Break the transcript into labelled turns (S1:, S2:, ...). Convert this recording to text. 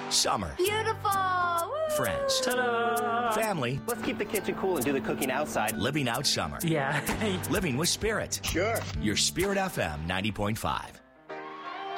S1: Summer.
S2: Beautiful. Woo!
S1: Friends.
S3: Ta-da!
S1: Family.
S4: Let's keep the kitchen cool and do the cooking outside.
S1: Living out summer.
S3: Yeah.
S1: Living with Spirit.
S4: Sure.
S1: Your Spirit FM 90.5.